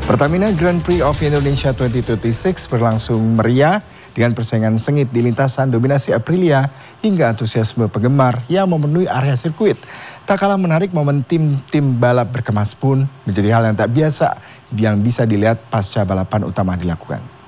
Pertamina Grand Prix of Indonesia 2026 berlangsung meriah dengan persaingan sengit di lintasan dominasi Aprilia hingga antusiasme penggemar yang memenuhi area sirkuit. Tak kalah menarik, momen tim balap berkemas pun menjadi hal yang tak biasa yang bisa dilihat pasca balapan utama dilakukan.